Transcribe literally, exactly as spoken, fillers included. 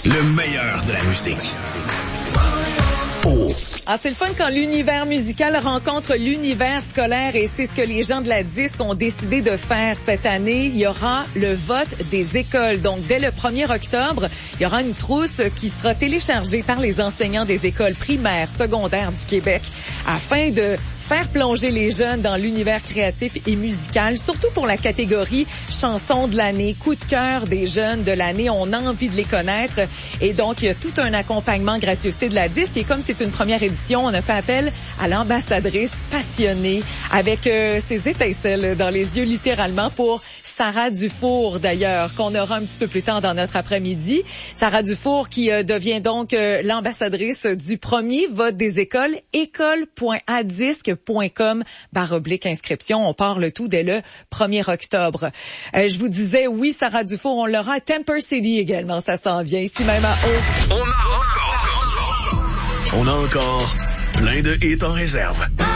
Le meilleur de la musique. Oh. Ah, c'est le fun quand l'univers musical rencontre l'univers scolaire et c'est ce que les gens de la disque ont décidé de faire cette année. Il y aura le vote des écoles. Donc, dès le premier octobre, il y aura une trousse qui sera téléchargée par les enseignants des écoles primaires, secondaires du Québec afin de faire plonger les jeunes dans l'univers créatif et musical, surtout pour la catégorie chanson de l'année, coup de cœur des jeunes de l'année. On a envie de les connaître et donc il y a tout un accompagnement gracieuseté de la disque. Et comme c'est une première édition, on a fait appel à l'ambassadrice passionnée avec euh, ses étincelles dans les yeux littéralement pour Sarah Dufour d'ailleurs, qu'on aura un petit peu plus tard dans notre après-midi. Sarah Dufour qui euh, devient donc euh, l'ambassadrice du premier vote des écoles, école point adisque point com barre oblique inscription. On part le tout dès le premier octobre. Euh, je vous disais, oui, Sarah Dufour, on l'aura à Temper City également, ça s'en vient, ici même à Haute. On a encore, on a encore plein de hits en réserve.